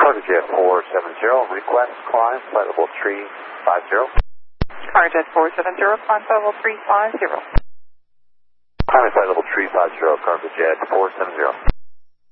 Cargojet 470, request climb flight level 350. Cargojet 470, climb flight level 350. Climb flight level 350, Cargojet 470.